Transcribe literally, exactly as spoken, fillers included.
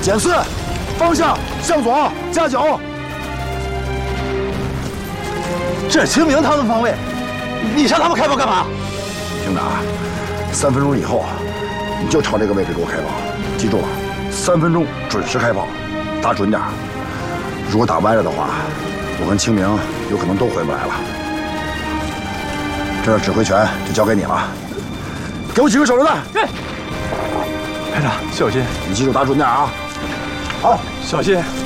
减四，方向向左加九。 这是清明他们方位，你向他们开炮干嘛？ 听着啊，三分钟以后，你就朝这个位置给我开炮，记住了，三分钟准时开炮，打准点。如果打歪了的话，我跟清明有可能都回不来了。这指挥权就交给你了，给我几个手榴弹。 对，排长小心， 你记住打准点啊。好， 小心。